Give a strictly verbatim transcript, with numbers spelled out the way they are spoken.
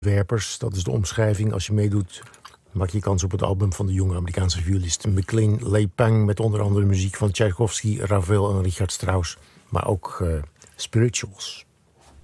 Werpers, dat is de omschrijving. Als je meedoet, maak je kans op het album van de jonge Amerikaanse violist McLean Lepang, met onder andere muziek van Tchaikovsky, Ravel en Richard Strauss, maar ook uh, spirituals.